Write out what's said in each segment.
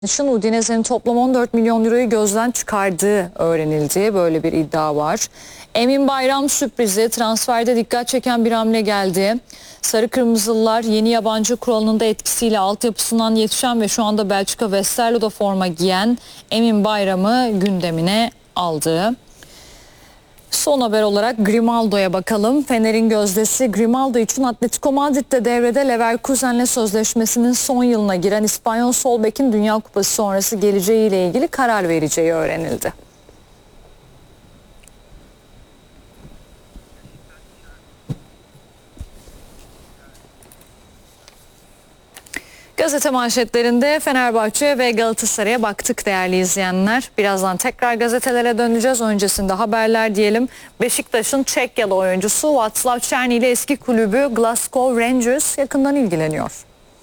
Udinese'nin toplam 14 milyon euroyu gözden çıkardığı öğrenildi. Böyle bir iddia var. Emin Bayram sürprizi, transferde dikkat çeken bir hamle geldi. Sarı Kırmızılılar yeni yabancı kuralının da etkisiyle altyapısından yetişen ve şu anda Belçika Westerlo'da forma giyen Emin Bayram'ı gündemine aldı. Son haber olarak Grimaldo'ya bakalım. Fener'in gözdesi Grimaldo için Atletico Madrid'de devrede Leverkusen'le sözleşmesinin son yılına giren İspanyol sol bekin Dünya Kupası sonrası geleceğiyle ilgili karar vereceği öğrenildi. Gazete manşetlerinde Fenerbahçe ve Galatasaray'a baktık değerli izleyenler. Birazdan tekrar gazetelere döneceğiz. Öncesinde haberler diyelim. Beşiktaş'ın Çekyalı oyuncusu Václav Černý ile eski kulübü Glasgow Rangers yakından ilgileniyor.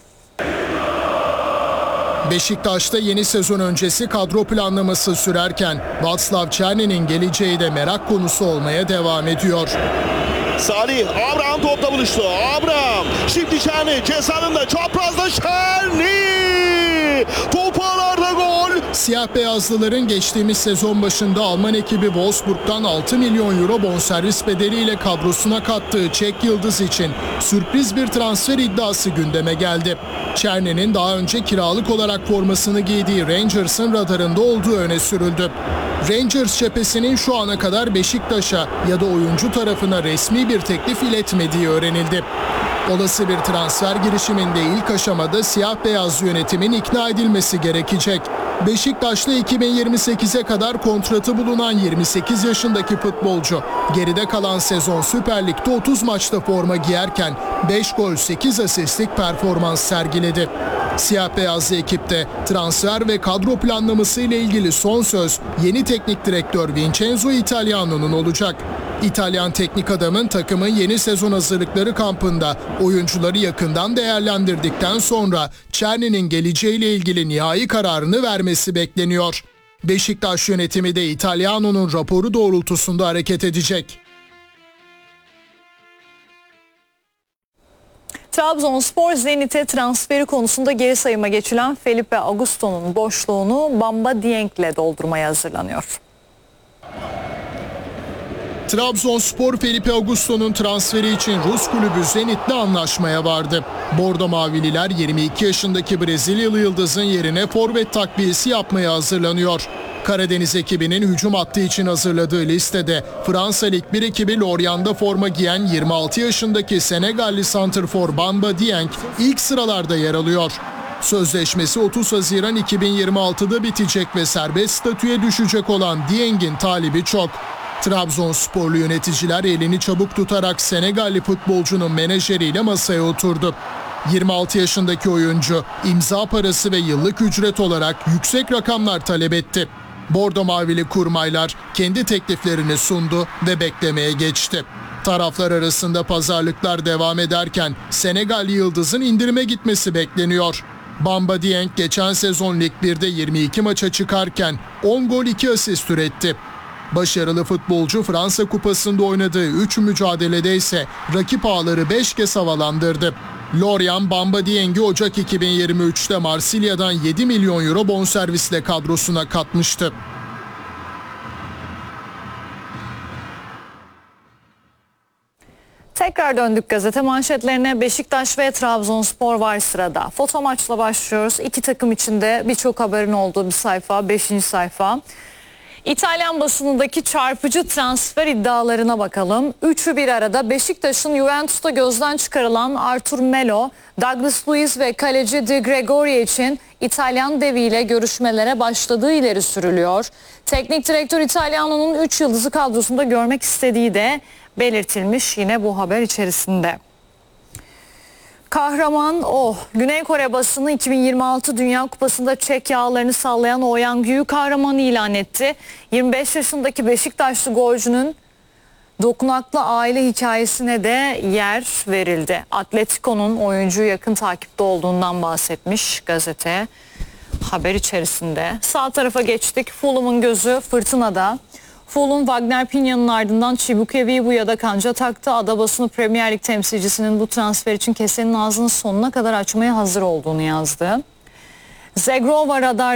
Beşiktaş'ta yeni sezon öncesi kadro planlaması sürerken Václav Černy'nin geleceği de merak konusu olmaya devam ediyor. Salih, Abraham topla buluştu. Abraham, şimdi Černý cezanında, çaprazda Černý. Topu ağlarda gol. Siyah beyazlıların geçtiğimiz sezon başında Alman ekibi Wolfsburg'dan 6 milyon euro bonservis bedeliyle kadrosuna kattığı Çek yıldız için sürpriz bir transfer iddiası gündeme geldi. Černy'nin daha önce kiralık olarak formasını giydiği Rangers'ın radarında olduğu öne sürüldü. Rangers cephesinin şu ana kadar Beşiktaş'a ya da oyuncu tarafına resmi bir teklif iletmediği öğrenildi. Olası bir transfer girişiminde ilk aşamada siyah beyaz yönetimin ikna edilmesi gerekecek. Beşiktaş'ta 2028'e kadar kontratı bulunan 28 yaşındaki futbolcu geride kalan sezon Süper Lig'de 30 maçta forma giyerken 5 gol 8 asistlik performans sergiledi. Siyah beyazlı ekipte transfer ve kadro planlaması ile ilgili son söz yeni teknik direktör Vincenzo Italiano'nun olacak. İtalyan teknik adamın takımın yeni sezon hazırlıkları kampında oyuncuları yakından değerlendirdikten sonra Černy'nin geleceğiyle ilgili nihai kararını vermesi bekleniyor. Beşiktaş yönetimi de Italiano'nun raporu doğrultusunda hareket edecek. Trabzonspor Zenit'e transferi konusunda geri sayıma geçilen Felipe Augusto'nun boşluğunu Bamba Dieng'le doldurmaya hazırlanıyor. Trabzonspor Felipe Augusto'nun transferi için Rus kulübü Zenit'le anlaşmaya vardı. Bordo Mavililer 22 yaşındaki Brezilyalı yıldızın yerine forvet takviyesi yapmaya hazırlanıyor. Karadeniz ekibinin hücum hattı için hazırladığı listede Fransa Lig 1 ekibi Lorient'da forma giyen 26 yaşındaki Senegalli santrfor Bamba Dieng ilk sıralarda yer alıyor. Sözleşmesi 30 Haziran 2026'da bitecek ve serbest statüye düşecek olan Dieng'in talibi çok. Trabzonsporlu yöneticiler elini çabuk tutarak Senegalli futbolcunun menajeriyle masaya oturdu. 26 yaşındaki oyuncu imza parası ve yıllık ücret olarak yüksek rakamlar talep etti. Bordo Mavili kurmaylar kendi tekliflerini sundu ve beklemeye geçti. Taraflar arasında pazarlıklar devam ederken Senegalli yıldızın indirime gitmesi bekleniyor. Bamba Dieng geçen sezon Lig 1'de 22 maça çıkarken 10 gol 2 asist üretti. Başarılı futbolcu Fransa Kupası'nda oynadığı 3 mücadelede ise rakip ağları 5 kez havalandırdı. Lorient, Bamba Dieng'i Ocak 2023'te Marsilya'dan 7 milyon euro bonservisle kadrosuna katmıştı. Tekrar döndük gazete manşetlerine. Beşiktaş ve Trabzonspor var sırada. Foto maçla başlıyoruz. İki takım içinde birçok haberin olduğu bir sayfa, 5. sayfa. İtalyan basınındaki çarpıcı transfer iddialarına bakalım. Üçü bir arada. Beşiktaş'ın Juventus'ta gözden çıkarılan Arthur Melo, Douglas Luiz ve kaleci Di Gregorio için İtalyan deviyle görüşmelere başladığı ileri sürülüyor. Teknik direktör Italiano'nun 3 yıldızı kadrosunda görmek istediği de belirtilmiş yine bu haber içerisinde. Kahraman o. Güney Kore basını 2026 Dünya Kupası'nda Çek yağlarını sallayan Oh Yang-gyu kahraman ilan etti. 25 yaşındaki Beşiktaşlı golcünün dokunaklı aile hikayesine de yer verildi. Atletico'nun oyuncuyu yakın takipte olduğundan bahsetmiş gazete haber içerisinde. Sağ tarafa geçtik. Fulham'ın gözü fırtınada. Fulham Wagner Pinya'nın ardından Chibukevi'yi bu ya da kanca taktı. Ada basını Premier Lig temsilcisinin bu transfer için kesenin ağzını sonuna kadar açmaya hazır olduğunu yazdı. Zegrova radar